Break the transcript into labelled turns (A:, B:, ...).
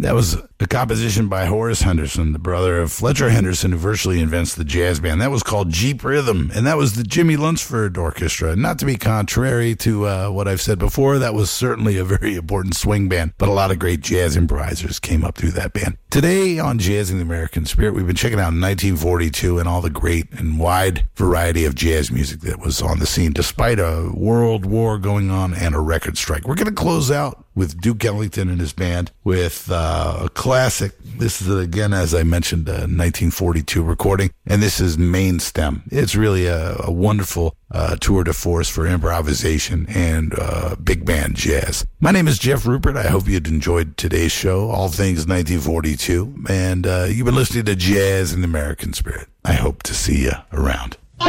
A: That was a composition by Horace Henderson, the brother of Fletcher Henderson, who virtually invents the jazz band. That was called Jeep Rhythm, and that was the Jimmy Lunsford Orchestra. Not to be contrary to what I've said before, that was certainly a very important swing band, but a lot of great jazz improvisers came up through that band. Today on Jazzing the American Spirit, we've been checking out 1942 and all the great and wide variety of jazz music that was on the scene, despite a world war going on and a record strike. We're going to close out with Duke Ellington and his band with a classic. This is, again, as I mentioned, a 1942 recording, and this is Main Stem. It's really a wonderful tour de force for improvisation and big band jazz. My name is Jeff Rupert. I hope you'd enjoyed today's show, all things 1942, and you've been listening to Jazz in the American Spirit. I hope to see you around.